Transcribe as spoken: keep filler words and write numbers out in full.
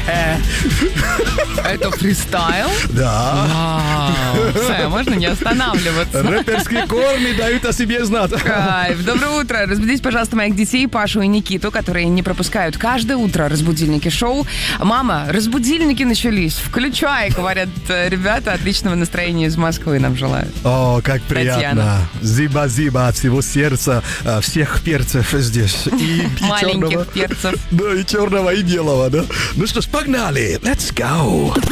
Это фристайл? Да. Вау. Все, можно не останавливаться. Рэперские корни дают о себе знать. Кайф. Доброе утро. Разбудите, пожалуйста, моих детей, Пашу и Никиту, которые не пропускают каждое утро разбудильники шоу. Мама, разбудильники начались. Включай, говорят ребята. Отличного настроения из Москвы нам желают. О, как приятно. Татьяна. Зиба-зиба от всего сердца, э, всех перцев здесь. И, и Маленьких черного. перцев. Да, и черного, и белого, да. Ну что ж, погнали. Let's go.